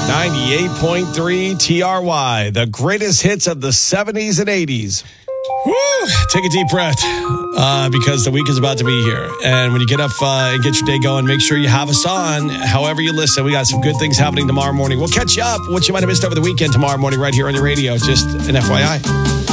98.3 TRY, the greatest hits of the 70s and 80s. Woo! Take a deep breath because the week is about to be here. And when you get up and get your day going, make sure you have us on. However you listen, we got some good things happening tomorrow morning. We'll catch you up what you might have missed over the weekend tomorrow morning right here on your radio. Just an FYI.